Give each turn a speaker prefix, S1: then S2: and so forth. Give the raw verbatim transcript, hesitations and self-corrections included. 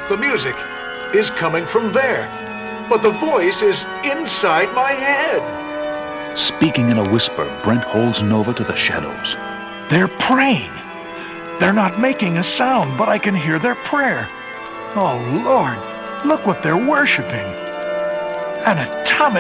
S1: The music is coming from there, but the voice is inside my head.
S2: Speaking in a whisper, Brent holds Nova to the shadows.
S3: They're praying. They're not making a sound, but I can hear their prayer. Oh, Lord, look what they're worshiping. An atomic